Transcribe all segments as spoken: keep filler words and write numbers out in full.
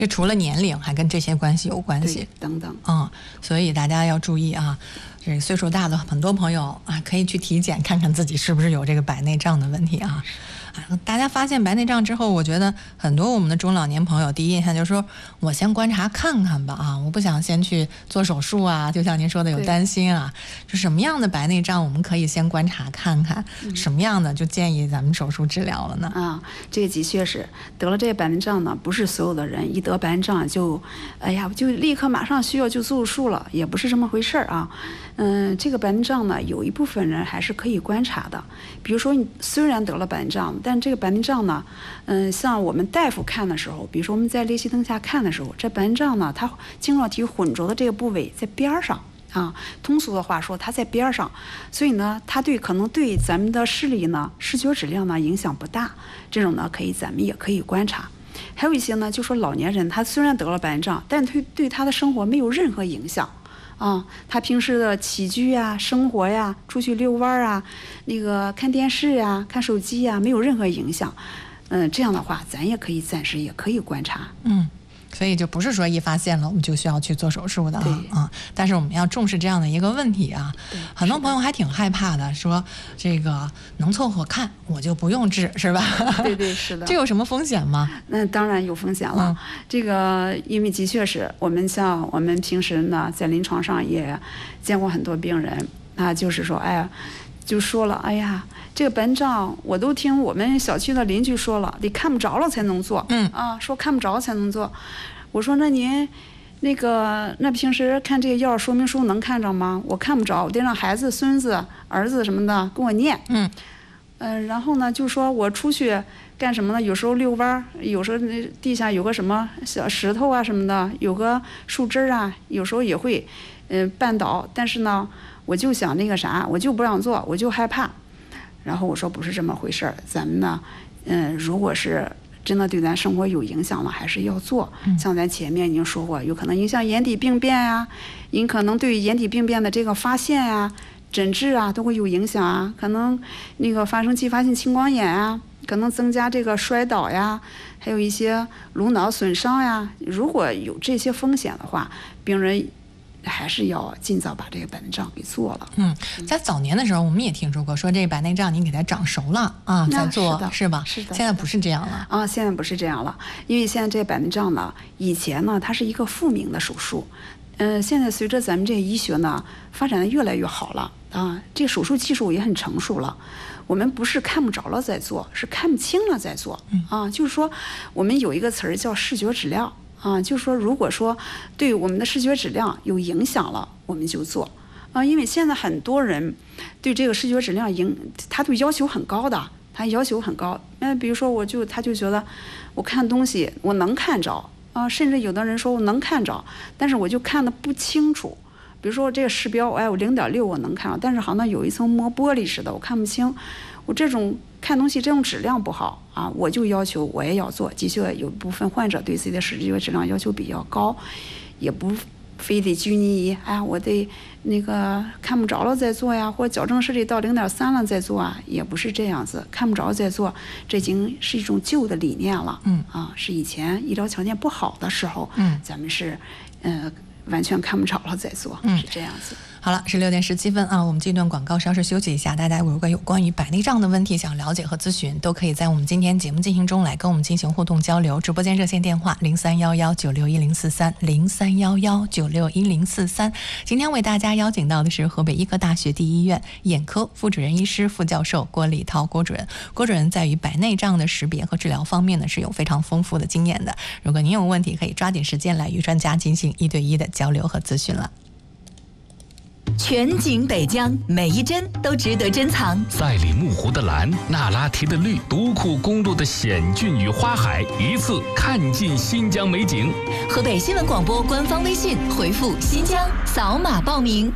这除了年龄，还跟这些关系有关系， 等等。 嗯，所以大家要注意啊，这个岁数大的很多朋友啊，可以去体检看看自己是不是有这个白内障的问题啊。啊，大家发现白内障之后，我觉得很多我们的中老年朋友第一印象就是说，我先观察看看吧啊，我不想先去做手术啊。就像您说的，有担心啊，就什么样的白内障我们可以先观察看看，嗯、什么样的就建议咱们手术治疗了呢？ 啊，这个的确是得了这个白内障呢，不是所有的人一得白内障就，哎呀，就立刻马上需要就做手术了，也不是这么回事儿啊。嗯，这个白内障呢，有一部分人还是可以观察的。比如说，你虽然得了白内障，但这个白内障呢，嗯，像我们大夫看的时候，比如说我们在裂隙灯下看的时候，这白内障呢，它晶状体混浊的这个部位在边上啊。通俗的话说，它在边上，所以呢，它对可能对咱们的视力呢、视觉质量呢影响不大。这种呢，可以咱们也可以观察。还有一些呢，就说老年人他虽然得了白内障，但对对他的生活没有任何影响。啊，他平时的起居呀、生活呀、出去遛弯啊、那个看电视呀、看手机呀，没有任何影响。嗯，这样的话，咱也可以暂时也可以观察。 嗯。所以就不是说一发现了我们就需要去做手术的啊啊！但是我们要重视这样的一个问题啊。很多朋友还挺害怕的，说这个能凑合看我就不用治，是吧？ 对对，是的。 这有什么风险吗？ 那当然有风险了。嗯、这个因为的确是我们像我们平时呢在临床上也见过很多病人，啊，就是说，哎呀，就说了，哎呀。这个白内障，我都听我们小区的邻居说了，得看不着了才能做。 嗯啊，说看不着才能做。我说那您，那个那平时看这个药说明书能看着吗？我看不着，我得让孩子、孙子、儿子什么的跟我念。 嗯， 嗯、呃，然后呢，就说我出去干什么呢？有时候遛弯，有时候地下有个什么小石头啊什么的，有个树枝啊，有时候也会，嗯、呃，绊倒。但是呢，我就想那个啥，我就不让做，我就害怕。然后我说不是这么回事儿，咱们呢，嗯，如果是真的对咱生活有影响了，还是要做。 嗯、 像咱前面已经说过，有可能影响眼底病变啊，您可能对眼底病变的这个发现啊、诊治啊都会有影响啊，可能那个发生继发性青光眼啊，可能增加这个摔倒呀，还有一些颅脑损伤呀。如果有这些风险的话，病人还是要尽早把这个白内障给做了。 嗯，在早年的时候，我们也听说过，说这个白内障你给它长熟了啊，再做， 是的， 是吧？ 是的。 现在不是这样了啊，现在不是这样了，因为现在这白内障呢，以前呢它是一个复明的手术，嗯、呃，现在随着咱们这个医学呢发展的越来越好了啊，这个手术技术也很成熟了。我们不是看不着了再做，是看不清了再做。 嗯、 啊，就是说我们有一个词儿叫视觉质量。啊，就是说，如果说对我们的视觉质量有影响了，我们就做啊。因为现在很多人对这个视觉质量影，他对要求很高的，他要求很高。那比如说，我就他就觉得我看东西我能看着啊，甚至有的人说我能看着，但是我就看得不清楚。比如说这个视标，哎，我零点六我能看着，但是好像有一层磨玻璃似的，我看不清。我这种看东西这种质量不好啊，我就要求我也要做。的确有部分患者对自己的视觉质量要求比较高，也不非得拘泥于哎，我得那个看不着了再做呀，或者矫正视力到零点三了再做啊，也不是这样子。看不着再做，这已经是一种旧的理念了。 嗯啊，是以前医疗条件不好的时候， 嗯， 咱们是呃完全看不着了再做， 嗯， 是这样子。 好了，十六点十七分啊，我们这段广告稍事休息一下。大家如果有关于白内障的问题想了解和咨询，都可以在我们今天节目进行中来跟我们进行互动交流。直播间热线电话零三幺幺九六一零四三零三幺幺九六一零四三。今天为大家邀请到的是河北医科大学第一医院眼科副主任医师、副教授郭礼涛郭主任。郭主任在于白内障的识别和治疗方面呢是有非常丰富的经验的。如果您有问题，可以抓紧时间来与专家进行一对一的交流和咨询了。 全景北疆，每一帧都值得珍藏。 赛里木湖的蓝，那拉提的绿，独库公路的险峻与花海，一次看尽新疆美景。 河北新闻广播官方微信回复新疆，扫码报名。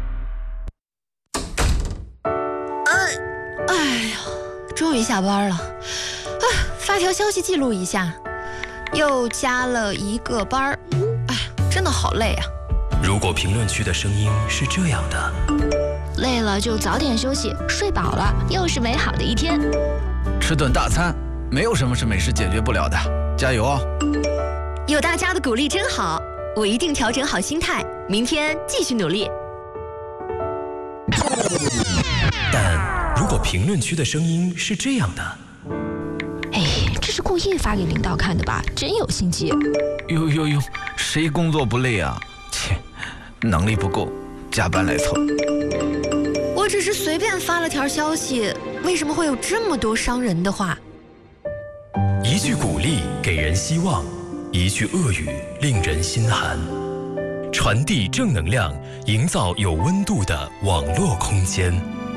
哎，哎呀，终于下班了。啊，发条消息记录一下，又加了一个班儿。哎，真的好累啊。 如果评论区的声音是这样的， 累了就早点休息，睡饱了又是美好的一天。 吃顿大餐，没有什么是美食解决不了的，加油哦。 有大家的鼓励真好，我一定调整好心态，明天继续努力。 但如果评论区的声音是这样的， 哎，这是故意发给领导看的吧？真有心机。 呦呦呦，谁工作不累啊？切，能力不够，加班来凑。 我只是随便发了条消息，为什么会有这么多伤人的话？ 一句鼓励给人希望，一句恶语令人心寒。传递正能量，营造有温度的网络空间。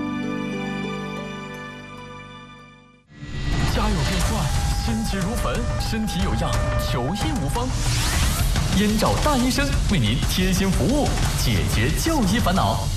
家有变坏，心急如焚，身体有恙，求医无方。燕赵大医生为您贴心服务，解决就医烦恼。